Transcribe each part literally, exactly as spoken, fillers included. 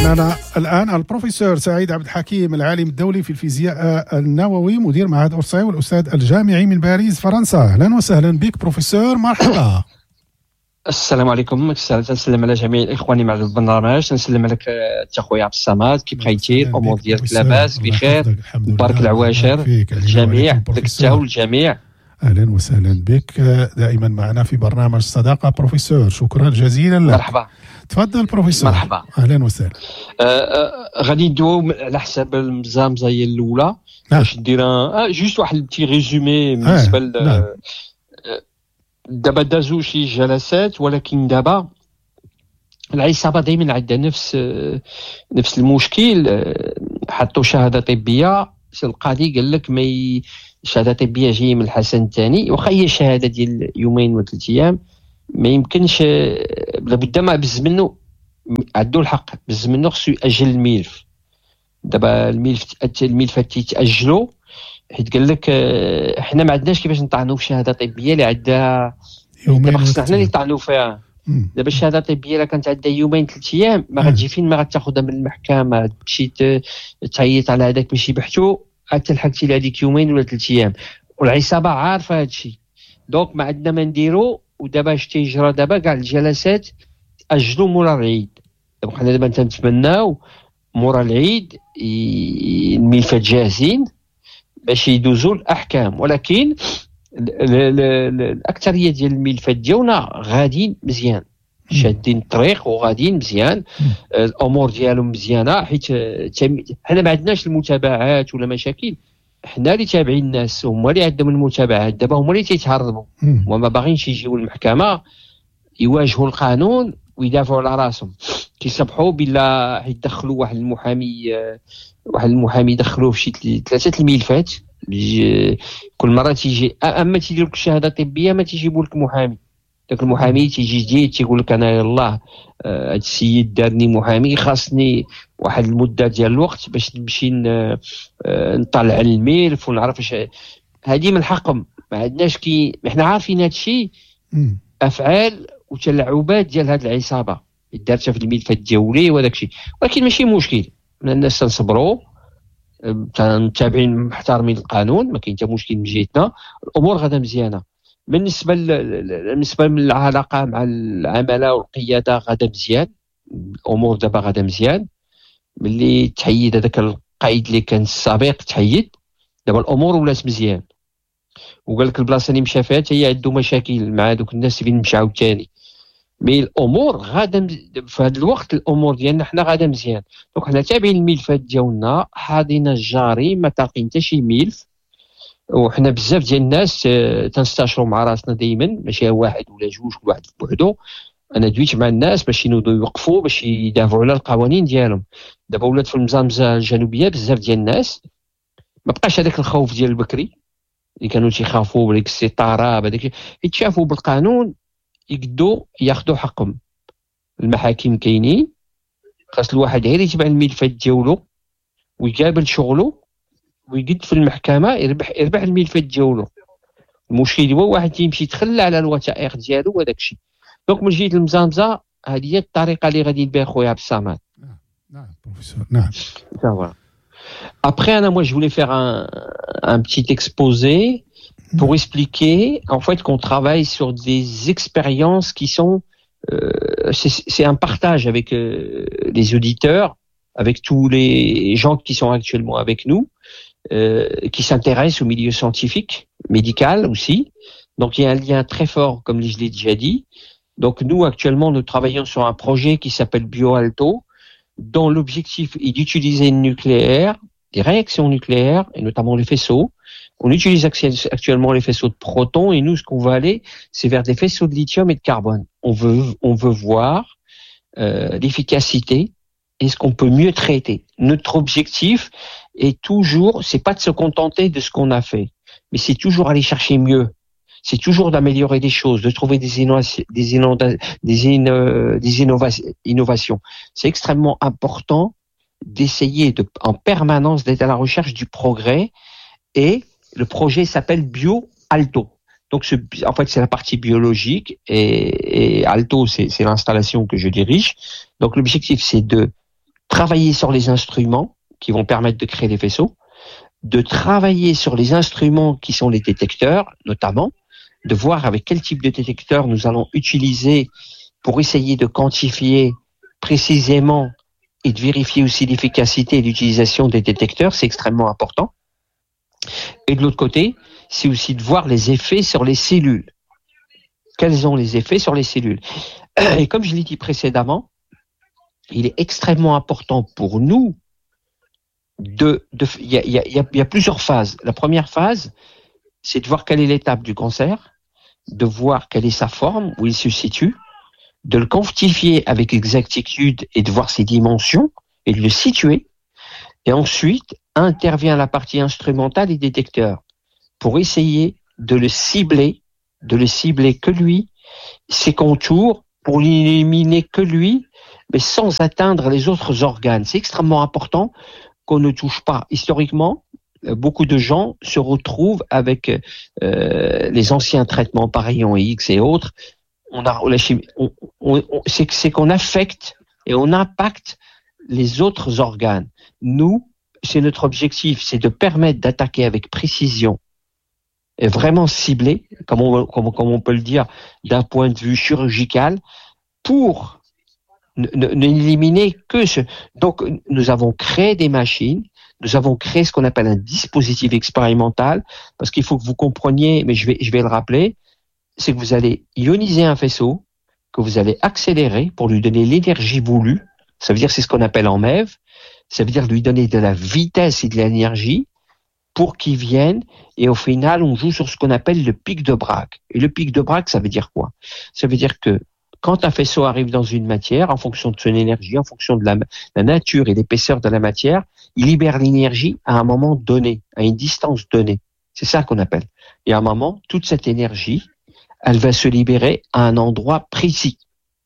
معنا الآن البروفيسور سعيد عبد الحكيم، العالم الدولي في الفيزياء النووي، مدير معهد أورساي والأستاذ الجامعي من باريس فرنسا. أهلا وسهلا بك بروفيسور، مرحبا. السلام عليكم. نسلم على جميع الاخوان مع البرنامج، نسلم عليك انت خويا عبد الصمد، كي بقيتي؟ الامور ديالك لاباس بخير؟ مبارك العواشر الجميع لك انت والجميع. اهلا وسهلا بك دائما معنا في برنامج صداقه بروفيسور، شكرا جزيلا لك. مرحبا، تفضل بروفيسور. مرحبا، اهلا وسهلا. آه آه غادي ندويو على حساب المزامزه هي الاولى باش ندير آه جوست واحد البتي ريزومي بالنسبه ل نعم. دابا دازو شي جلسات، ولكن دابا العصابه دائما عندها نفس نفس المشكل. حطوا شهاده طبيه، القاضي قال لك ما ي... شهاده طبيه جايه من الحسن الثاني، واخا هي شهاده ديال يومين ولا ثلاث ايام ما يمكنش، لابد ما بز منه، عندو الحق بز منه، خصو ياجل الملف. دابا الملف الملفات تيتاجلوا حيت قال لك احنا ما عندناش كيفاش نطعنوا في شهاده طبيه اللي عندها يومين، دابا خصنا حنا اللي نطعنوا فيها. دابا الشهاده الطبيه الا كانت عندها يومين ثلاث ايام ما غتجي فين، ما غتاخذها من المحكمه تمشي تعيط على هذاك باش يبحثوا، تلحقتي لهذيك يومين ولا ثلاث ايام، والعصابه عارفه هذا الشيء. دونك ما عندنا ما نديروا. ودابا اش تيجرى دابا كاع الجلسات تاجلوا مورا العيد. دابا حنا دابا تنتمناو مورا العيد الملفات جاهزين باش يدوزوا الاحكام، ولكن الاكثريه ديال الملفات ديالنا غاديين مزيان، شادين الطريق وغاديين مزيان، الامور ديالهم مزيانه، حيت حنا ما عندناش المتابعات ولا مشاكل. حنا اللي تابعين الناس، هما اللي عندهم المتابعات، دابا هما اللي تيتهربوا وما باغينش يجيو للمحكمه يواجهوا القانون ويدافعوا على راسهم. كيصبحوا بلا حيت دخلوا واحد المحامي واحد المحامي دخلوه في شي ثلاثه الملفات، كل مره تيجي اما تيديروا لك الشهاده الطبيه ما تيجيبوا لك محامي، داك المحامي تيجي جديد تيقول لك انا يلاه هذا السيد دارني محامي، خاصني واحد المده ديال الوقت باش نمشي نطلع الملف ونعرف اش هذه من حقهم. ما عندناش كي حنا عارفين هذا الشيء، افعال وتلعبات ديال هذه العصابه دارتها في الملفات ديالي وداك الشيء، ولكن ماشي مشكل، الناس تنصبروا متابعين محترمين القانون، ما كاين حتى مشكل من جهتنا، الامور غادا مزيانه. بالنسبه بالنسبه للعلاقه مع العملاء والقياده غادا مزيان، الامور دابا غادا مزيان. ملي تحيد هذاك القائد اللي كان السابق تحيد، دابا الامور ولات مزيان، وقال لك البلاصه اللي مشى فيها هي عنده مشاكل مع دوك الناس اللي مشاو الثاني. مي الامور غادا في هذا الوقت، الامور ديالنا حنا غادا مزيان. دونك حنا تابعين الملفات ديالنا، حاضين الجاري، ما تلقين حتى شي ملف، وحنا بزاف ديال الناس تنستشروا مع راسنا دائما، ماشي واحد ولا جوج، كل واحد بوحدو. انا دويت مع الناس باش ينوضوا يوقفوا باش يدافعوا على القوانين ديالهم. دابا ولات في المزامزه الجنوبيه بزاف ديال الناس ما بقاش هذاك الخوف ديال البكري اللي كانوا تيخافوا بديك السيطره بهذاك، يتشافوا بالقانون يقدوا ياخذوا حقهم. المحاكم كاينين، خاص الواحد غير يتبع الملفات ديالو ويقابل شغله ويقد في المحكمه يربح يربح الملفات ديالو. المشكل هو واحد تيمشي يتخلى على الوثائق ديالو وهذاك الشيء. دونك من جهه المزامزه هذه هي الطريقه اللي غادي ندير خويا عبد الصمد. نعم نعم بروفيسور نعم. Voilà. Après, Anna, moi, je voulais faire un, un petit exposé pour expliquer, en fait, qu'on travaille sur des expériences qui sont, euh, c'est, c'est un partage avec euh, les auditeurs, avec tous les gens qui sont actuellement avec nous, euh, qui s'intéressent au milieu scientifique, médical aussi. Donc, il y a un lien très fort, comme je l'ai déjà dit. Donc, nous, actuellement, nous travaillons sur un projet qui s'appelle BioAlto, dont l'objectif est d'utiliser le nucléaire, des réactions nucléaires, et notamment les faisceaux. On utilise actuellement les faisceaux de protons, et nous, ce qu'on va aller, c'est vers des faisceaux de lithium et de carbone. On veut, on veut voir euh, l'efficacité et ce qu'on peut mieux traiter. Notre objectif est toujours, c'est pas de se contenter de ce qu'on a fait, mais c'est toujours aller chercher mieux. C'est toujours d'améliorer des choses, de trouver des, innovations, des, inonda- des, in- des innova- innovations. C'est extrêmement important d'essayer de, en permanence d'être à la recherche du progrès, et le projet s'appelle BioAlto. Donc, ce, en fait, c'est la partie biologique, et, et Alto, c'est, c'est l'installation que je dirige. Donc, l'objectif, c'est de travailler sur les instruments qui vont permettre de créer les faisceaux, de travailler sur les instruments qui sont les détecteurs, notamment, de voir avec quel type de détecteur nous allons utiliser pour essayer de quantifier précisément et de vérifier aussi l'efficacité et l'utilisation des détecteurs, c'est extrêmement important. Et de l'autre côté, c'est aussi de voir les effets sur les cellules. Quels sont les effets sur les cellules? Et comme je l'ai dit précédemment, il est extrêmement important pour nous de... de il y a, il y a, il y a plusieurs phases. La première phase, c'est de voir quelle est l'étape du cancer, de voir quelle est sa forme, où il se situe, de le quantifier avec exactitude et de voir ses dimensions et de le situer. Et ensuite, intervient la partie instrumentale et détecteur pour essayer de le cibler, de le cibler que lui, ses contours, pour l'éliminer que lui, mais sans atteindre les autres organes. C'est extrêmement important qu'on ne touche pas. Historiquement, beaucoup de gens se retrouvent avec euh, les anciens traitements par rayon X et autres. On a la chimie, on, on, on, c'est, c'est qu'on affecte et on impacte les autres organes. Nous, c'est notre objectif, c'est de permettre d'attaquer avec précision et vraiment ciblé, comme on, comme, comme on peut le dire, d'un point de vue chirurgical, pour n'éliminer que ce. Donc, nous avons créé des machines, nous avons créé ce qu'on appelle un dispositif expérimental, parce qu'il faut que vous compreniez, mais je vais, je vais le rappeler, c'est que vous allez ioniser un faisceau, que vous allez accélérer pour lui donner l'énergie voulue. Ça veut dire, c'est ce qu'on appelle en M E V. Ça veut dire lui donner de la vitesse et de l'énergie pour qu'il vienne. Et au final, on joue sur ce qu'on appelle le pic de Bragg. Et le pic de Bragg, ça veut dire quoi? Ça veut dire que quand un faisceau arrive dans une matière, en fonction de son énergie, en fonction de la, la nature et l'épaisseur de la matière, il libère l'énergie à un moment donné, à une distance donnée. C'est ça qu'on appelle. Et à un moment, toute cette énergie, elle va se libérer à un endroit précis.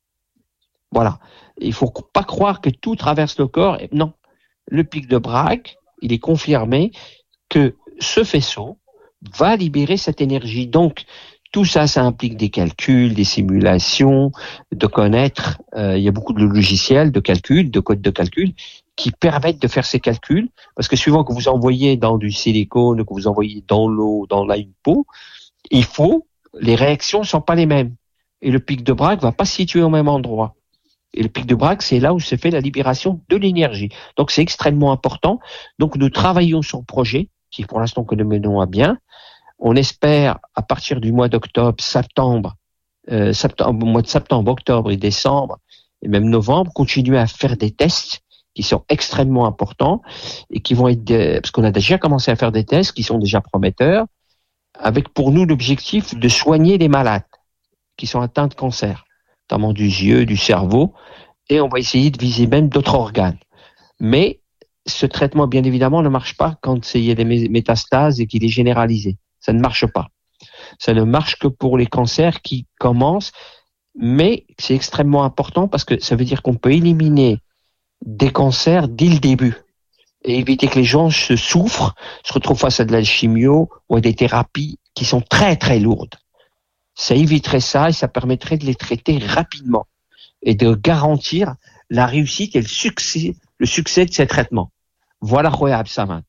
Voilà. Il faut pas croire que tout traverse le corps. Non. Le pic de Bragg, il est confirmé que ce faisceau va libérer cette énergie. Donc, tout ça, ça implique des calculs, des simulations, de connaître. Euh, il y a beaucoup de logiciels de calcul, de codes de calcul, qui permettent de faire ces calculs. Parce que suivant que vous envoyez dans du silicone, que vous envoyez dans l'eau, dans la une peau, il faut, les réactions ne sont pas les mêmes. Et le pic de Bragg va pas se situer au même endroit. Et le pic de Bragg, c'est là où se fait la libération de l'énergie. Donc, c'est extrêmement important. Donc, nous travaillons sur le projet, qui pour l'instant que nous menons à bien. On espère, à partir du mois d'octobre, septembre, euh, septembre, mois de septembre, octobre et décembre, et même novembre, continuer à faire des tests qui sont extrêmement importants et qui vont être, des, parce qu'on a déjà commencé à faire des tests qui sont déjà prometteurs, avec pour nous l'objectif de soigner les malades qui sont atteints de cancer, notamment du yeux, du cerveau, et on va essayer de viser même d'autres organes. Mais ce traitement, bien évidemment, ne marche pas quand il y a des métastases et qu'il est généralisé. Ça ne marche pas. Ça ne marche que pour les cancers qui commencent, mais c'est extrêmement important parce que ça veut dire qu'on peut éliminer des cancers dès le début et éviter que les gens se souffrent, se retrouvent face à de la chimio ou à des thérapies qui sont très très lourdes. Ça éviterait ça et ça permettrait de les traiter rapidement et de garantir la réussite et le succès, le succès de ces traitements. Voilà خويا عبد الصمد.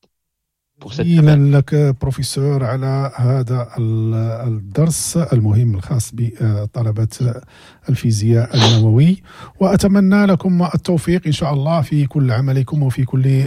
شكرا لك بروفيسور على هذا الدرس المهم الخاص بطلبة الفيزياء النووي، وأتمنى لكم التوفيق إن شاء الله في كل عملكم وفي كل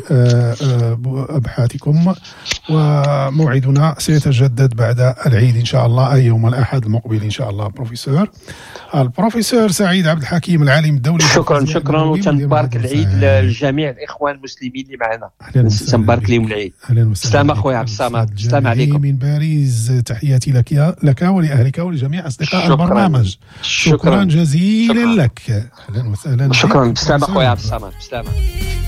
أبحاثكم، وموعدنا سيتجدد بعد العيد إن شاء الله، أي يوم الأحد المقبل إن شاء الله. بروفيسور البروفيسور سعيد عبد الحكيم العالم الدولي. شكرا شكرا وتنبارك العيد لجميع الإخوان المسلمين اللي معنا. تنبارك لهم العيد. سلام اخويا عبد الصمد. السلام عليكم من باريس. تحياتي لك لك ولأهلك ولجميع أصدقاء شكرا. البرنامج. شكرا, شكرا جزيلا شكرا. لك. أهلا وسهلا. شكرا. سلام اخويا عبد الصمد. سلام.